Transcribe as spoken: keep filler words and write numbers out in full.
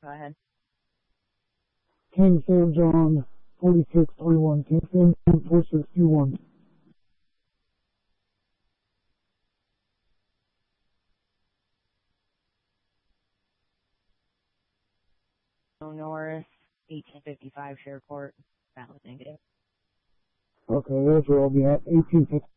Go ahead. ten four John forty-six twenty-one. ten four John forty-six twenty-one. Norris, eighteen fifty-five Sheriff Court. Valid negative. Okay, that's where I'll be at. eighteen fifty.